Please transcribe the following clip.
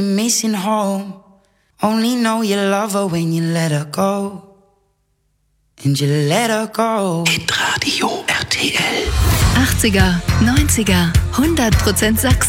Missing home. Only know you love her when you let her go. And you let her go. Hitradio RTL. 80er, 90er, 100% Sachsen.